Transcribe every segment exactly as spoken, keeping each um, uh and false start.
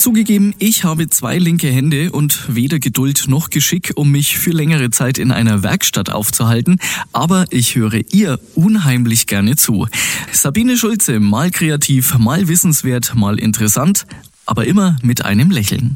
Zugegeben, ich habe zwei linke Hände und weder Geduld noch Geschick, um mich für längere Zeit in einer Werkstatt aufzuhalten, aber ich höre ihr unheimlich gerne zu. Sabine Schulze, mal kreativ, mal wissenswert, mal interessant, aber immer mit einem Lächeln.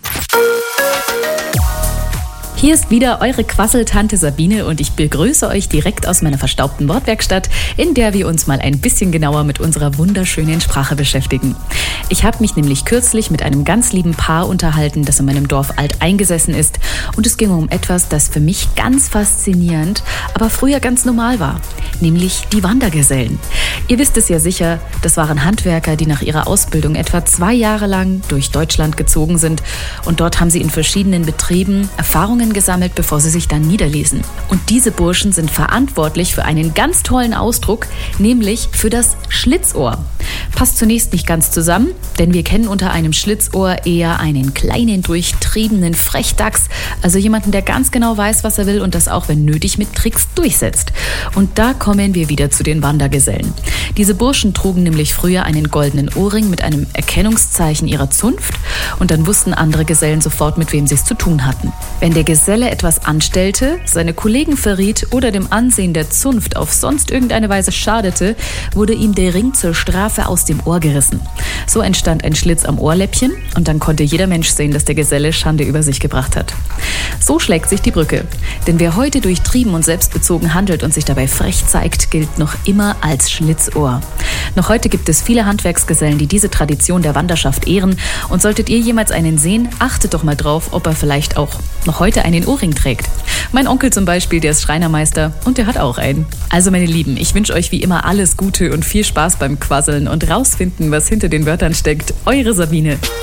Hier ist wieder eure Quasseltante Sabine und ich begrüße euch direkt aus meiner verstaubten Wortwerkstatt, in der wir uns mal ein bisschen genauer mit unserer wunderschönen Sprache beschäftigen. Ich habe mich nämlich kürzlich mit einem ganz lieben Paar unterhalten, das in meinem Dorf alt eingesessen ist, und es ging um etwas, das für mich ganz faszinierend, aber früher ganz normal war, nämlich die Wandergesellen. Ihr wisst es ja sicher, das waren Handwerker, die nach ihrer Ausbildung etwa zwei Jahre lang durch Deutschland gezogen sind, und dort haben sie in verschiedenen Betrieben Erfahrungen gesammelt, bevor sie sich dann niederließen. Und diese Burschen sind verantwortlich für einen ganz tollen Ausdruck, nämlich für das Schlitzohr. Passt zunächst nicht ganz zusammen, denn wir kennen unter einem Schlitzohr eher einen kleinen, durchtriebenen Frechdachs, also jemanden, der ganz genau weiß, was er will und das auch, wenn nötig, mit Tricks durchsetzt. Und da kommen wir wieder zu den Wandergesellen. Diese Burschen trugen nämlich früher einen goldenen Ohrring mit einem Erkennungszeichen ihrer Zunft, und dann wussten andere Gesellen sofort, mit wem sie es zu tun hatten. Wenn der Geselle etwas anstellte, seine Kollegen verriet oder dem Ansehen der Zunft auf sonst irgendeine Weise schadete, wurde ihm der Ring zur Strafe aus dem Ohr gerissen. So entstand ein Schlitz am Ohrläppchen, und dann konnte jeder Mensch sehen, dass der Geselle Schande über sich gebracht hat. So schlägt sich die Brücke. Denn wer heute durchtrieben und selbstbezogen handelt und sich dabei frech zeigt, gilt noch immer als Schlitzohr. Noch heute gibt es viele Handwerksgesellen, die diese Tradition der Wanderschaft ehren, und solltet ihr jemals einen sehen, achtet doch mal drauf, ob er vielleicht auch noch heute einen Ohrring trägt. Mein Onkel zum Beispiel, der ist Schreinermeister und der hat auch einen. Also meine Lieben, ich wünsche euch wie immer alles Gute und viel Spaß beim Quasseln und rausfinden, was hinter den Wörtern steckt. Eure Sabine.